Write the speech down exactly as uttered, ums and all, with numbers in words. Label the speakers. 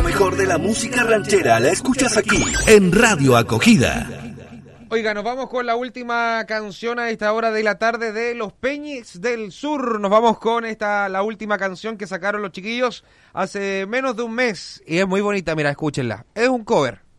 Speaker 1: Lo mejor de la música ranchera la escuchas aquí, en Radio Acogida.
Speaker 2: Oiga, nos vamos con la última canción a esta hora de la tarde de Los Peñes del Sur. Nos vamos con esta, la última canción que sacaron los chiquillos hace menos de un mes. Y es muy bonita, mira, escúchenla. Es un cover.